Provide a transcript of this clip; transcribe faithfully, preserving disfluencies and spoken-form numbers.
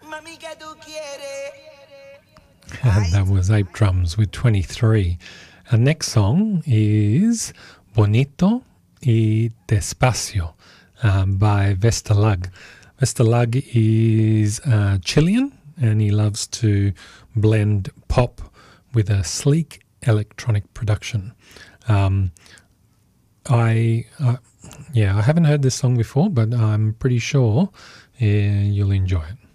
And that was Ape Drums with twenty-three. Our next song is Bonito y Despacio um, by Vesterlug. Vesterlug is uh, Chilean, and he loves to blend pop with a sleek electronic production. Um, I, uh, yeah, I haven't heard this song before, but I'm pretty sure uh, you'll enjoy it.